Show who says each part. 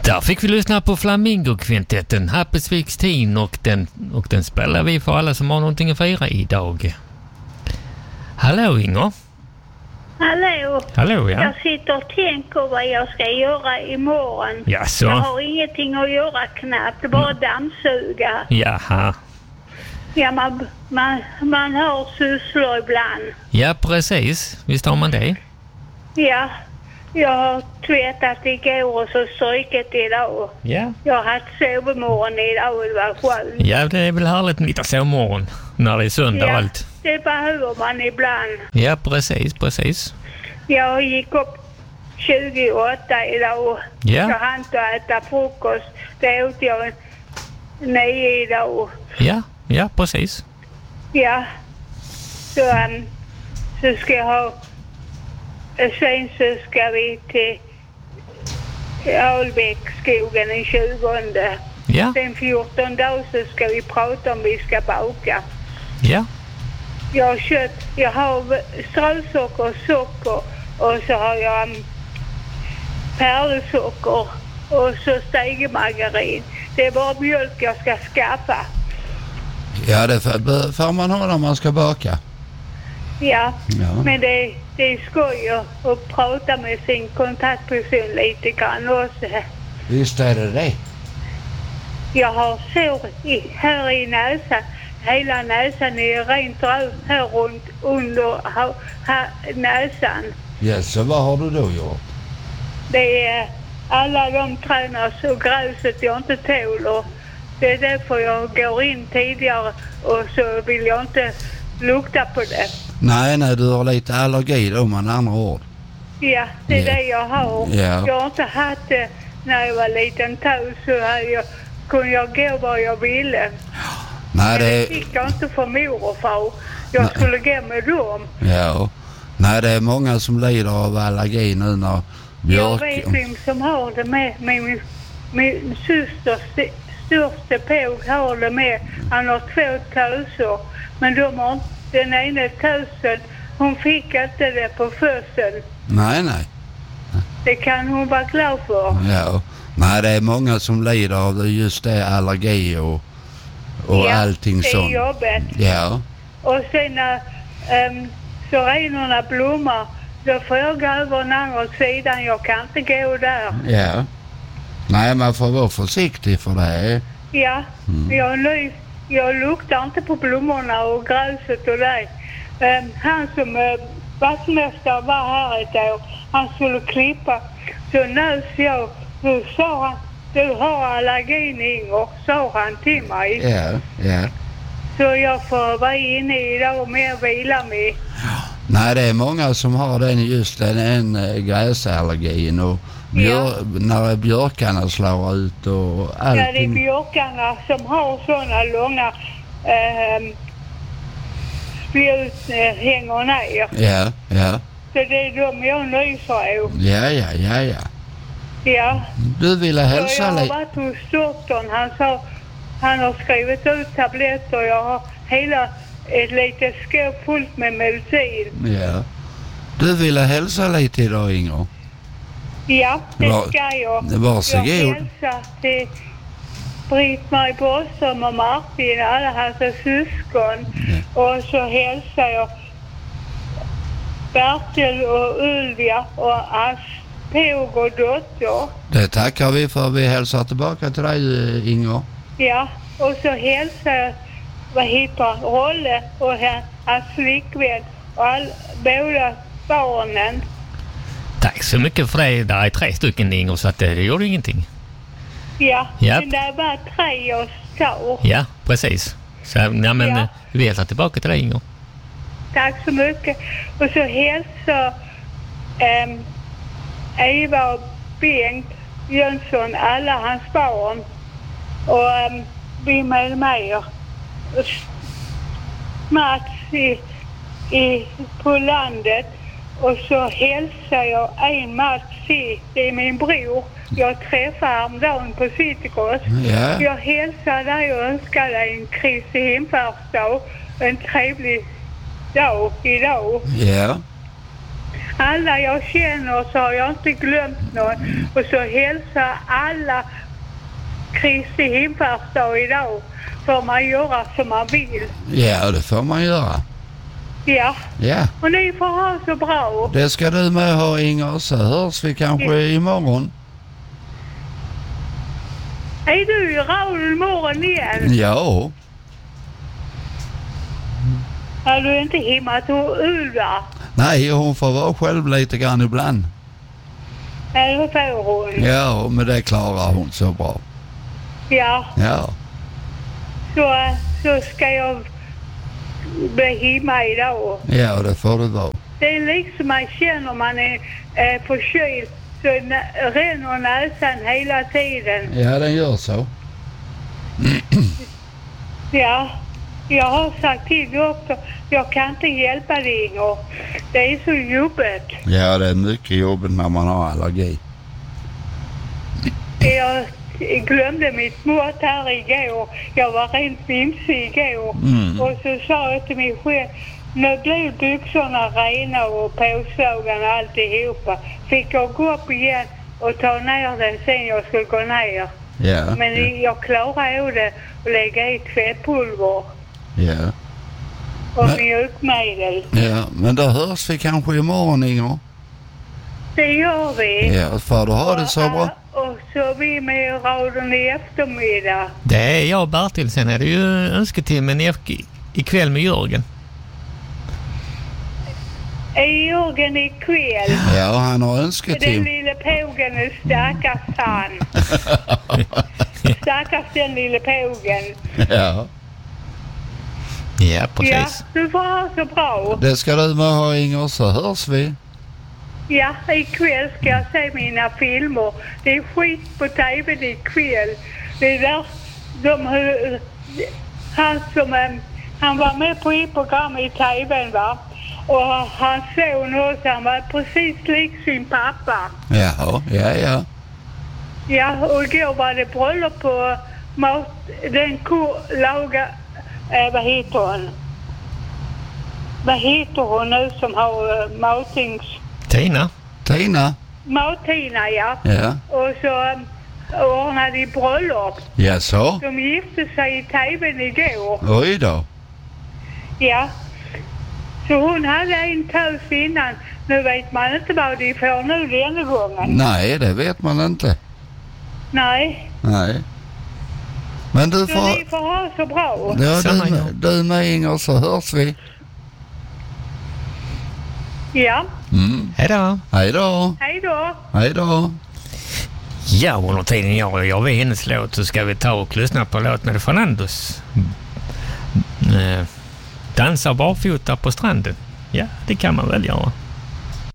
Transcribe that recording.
Speaker 1: Där fick vi lyssna på Flamingo-kvintetten Happesviks Teen och den spelar vi för alla som har någonting att fira idag. Hallå Inger.
Speaker 2: Hallå,
Speaker 1: ja.
Speaker 2: Jag sitter och tänker vad jag ska göra imorgon.
Speaker 1: Jaså?
Speaker 2: Jag har ingenting att göra knappt, bara dammsuga.
Speaker 1: Jaha.
Speaker 2: Ja, man har sysslor ibland.
Speaker 1: Ja, precis. Visst har man det?
Speaker 2: Ja, jag har tvättat igår och så strykit idag.
Speaker 1: Ja.
Speaker 2: Jag har haft sovmorgon idag och det var skönt.
Speaker 1: Ja, det är väl härligt med lite sovmorgon när det är söndag och allt.
Speaker 2: Det behöver man ibland.
Speaker 1: Ja, precis.
Speaker 2: Jag gick upp 28 idag.
Speaker 1: Ja.
Speaker 2: Jag hann inte äta frukost. Det åt jag 9 idag.
Speaker 1: Ja, precis.
Speaker 2: Ja. Så ska jag ha... Sen så ska vi till Albäckskogen den 20.
Speaker 1: Ja.
Speaker 2: Sen 14 dagar så ska vi prata om vi ska baka.
Speaker 1: Ja.
Speaker 2: Jag har strösocker, socker och så har jag pärlsocker och så stegemargarin. Det är bara mjölk jag ska skaffa.
Speaker 3: Ja, det får man ha när man ska baka.
Speaker 2: Ja. Men det är skoj att prata med sin kontaktperson lite grann också.
Speaker 3: Visst är det.
Speaker 2: Jag har sår här i näsan. Hela näsan är rent röd här runt under näsan.
Speaker 3: Ja, så vad har du då gjort?
Speaker 2: Det är alla de tränar så gräset jag inte tål och det är därför jag går in tidigare och så vill jag inte lukta på det.
Speaker 3: Nej, du har lite allergi då med andra ord.
Speaker 2: Ja, det är det jag har.
Speaker 3: Ja.
Speaker 2: Jag har inte haft det när jag var liten tös så kunde jag gå var jag ville.
Speaker 3: Nej,
Speaker 2: det fick jag inte för mor och far. Jag skulle gå med dem.
Speaker 3: Ja. Nej, det är många som lider av allergi nu när
Speaker 2: Jag vet vem som har det med. Min syster största påg har det med. Han har 2 töser. Men den ena tösen, hon fick inte det på födseln.
Speaker 3: Nej.
Speaker 2: Det kan hon vara glad för.
Speaker 3: Ja. Nej, det är många som lider av just det, allergi och allting sånt.
Speaker 2: Ja, det är jobbigt.
Speaker 3: Ja.
Speaker 2: Och sen när syrenerna blommar, då får jag gå över den andra sidan. Jag kan inte gå där.
Speaker 3: Ja. Nej, man får vara försiktig för det.
Speaker 2: Ja, jag luktar inte på blommorna och gräset och det. Han som vattmästare var här ett år, han skulle klippa. Så nös jag, då sa han, du har allergin Inger, sa han till mig.
Speaker 3: Ja.
Speaker 2: Så jag får vara inne idag och mer vila mig.
Speaker 3: Nej, det är många som har en gräsallergin och när björkarna slår ut och allting.
Speaker 2: Ja, det är björkarna som har sådana långa spjut hänger ner.
Speaker 3: Ja.
Speaker 2: Så det är de jag nyser av.
Speaker 3: Ja.
Speaker 2: Ja.
Speaker 3: Du ville hälsa
Speaker 2: jag har varit hos doktorn. Han sa han har skrivit ut tabletter. Jag har hela ett litet skåp fullt med medicin.
Speaker 3: Ja. Du ville hälsa lite idag, Inger?
Speaker 2: Ja, det ska jag.
Speaker 3: Varsågod.
Speaker 2: Jag hälsar till Britt-Marie Boström och Martin, alla hans syskon. Ja. Och så hälsar jag Bertil och Ulvia och Påg och dotter.
Speaker 3: Det tackar vi för. Vi hälsar tillbaka till dig, Inger.
Speaker 2: Ja, och så hälsar jag Rolle och hans flickvän och båda barnen.
Speaker 1: Tack så mycket för det. Där är 3 stycken Inger så att det gjorde ingenting.
Speaker 2: Ja,
Speaker 1: yep.
Speaker 2: Men det var 3 jag sa.
Speaker 1: Ja, precis. Så, vi hälsar tillbaka till dig, Inger.
Speaker 2: Tack så mycket. Och så hälsar Eva och Bengt Jönsson, alla hans barn. Och vi med mig. Mats på landet. Och så hälsar jag en Mats, det är min bror. Jag träffade häromdagen på Citycross.
Speaker 3: Ja.
Speaker 2: Jag hälsar dig och önskar dig en Kristi himmelfärdsdag. En trevlig dag idag.
Speaker 3: Ja.
Speaker 2: alla jag känner, så har jag inte glömt någon. Och så hälsar alla Kristi himmelfärdsdag idag. Får man göra som man vill.
Speaker 3: Ja, det får man göra.
Speaker 2: Ja.
Speaker 3: Ja.
Speaker 2: Och ni får ha så bra.
Speaker 3: Det ska du med ha, Inger, så hörs vi kanske imorgon.
Speaker 2: Är du i radio imorgon igen?
Speaker 3: Ja.
Speaker 2: Har du inte himmat och Ulva?
Speaker 3: Nej, hon får vara själv lite grann ibland.
Speaker 2: Eller får hon?
Speaker 3: Ja, men det klarar hon så bra.
Speaker 2: Ja.
Speaker 3: Ja.
Speaker 2: Så ska jag bli himma idag.
Speaker 3: Ja, det får det vara.
Speaker 2: Det är liksom man känner man är förkyld. Så ränner näsan hela tiden.
Speaker 3: Ja, den gör så.
Speaker 2: Ja, jag har sagt till också. Jag kan inte hjälpa dig, Inger. Det är så jobbigt.
Speaker 3: Ja, det är mycket jobbigt när man har allergi.
Speaker 2: Jag glömde mitt mått här igår. Jag var rent vimsig igår. Och så sa jag till mig själv, nu blir byxorna rena och påslagen och alltihopa. Fick jag gå upp igen och ta ner den sen jag skulle gå ner.
Speaker 3: Ja.
Speaker 2: Men jag klarade av det och lägga i tvättpulver
Speaker 3: Ja.
Speaker 2: och mjölkmedel.
Speaker 3: Ja, men då hörs vi kanske imorgon, Inger.
Speaker 2: Det gör vi.
Speaker 3: Ja, får du ha det så bra.
Speaker 2: Och så vi med radion i eftermiddag.
Speaker 1: Det är jag och Bertil. Sen är det ju önsketimmen ikväll med Jörgen.
Speaker 2: Är Jörgen ikväll?
Speaker 3: Ja, han har
Speaker 2: Den
Speaker 3: önsketim.
Speaker 2: lille pågen är stackars han. Stackars den lille pågen.
Speaker 3: Ja,
Speaker 1: Ja, precis.
Speaker 2: Ja, du får ha så bra.
Speaker 3: det ska du med ha, Inger, så hörs vi.
Speaker 2: Ja, ikväll ska jag se mina filmer. Det är skit på tv ikväll. Det är där han var med på ett program i tv, va? Och hans son också, han var precis lik sin pappa.
Speaker 3: Jaha, ja.
Speaker 2: Ja, och igår var det bröllop på vad heter hon? Vad heter hon nu som har matings...
Speaker 1: Tina?
Speaker 3: Tina?
Speaker 2: Martina, ja.
Speaker 3: Ja.
Speaker 2: Och så ordnade de bröllop.
Speaker 3: Ja, så?
Speaker 2: De gifte sig i tvn igår.
Speaker 3: Oj då.
Speaker 2: Ja. Så hon hade en tös innan. Nu vet man inte vad de får nu denna gången.
Speaker 3: Nej, det vet man inte.
Speaker 2: Nej.
Speaker 3: Nej. Men du
Speaker 2: Så
Speaker 3: får...
Speaker 2: ni får ha så bra.
Speaker 3: Ja,
Speaker 1: Samma gång.
Speaker 3: du med, Inger, så hörs vi.
Speaker 2: Ja.
Speaker 1: Hej då.
Speaker 3: Hej då.
Speaker 2: Hej då.
Speaker 3: Hej då.
Speaker 1: Ja, under tiden jag gör vi hennes låt så ska vi ta och lyssna på låt med Fernandos. Dansa barfota på stranden. Ja, det kan man väl göra.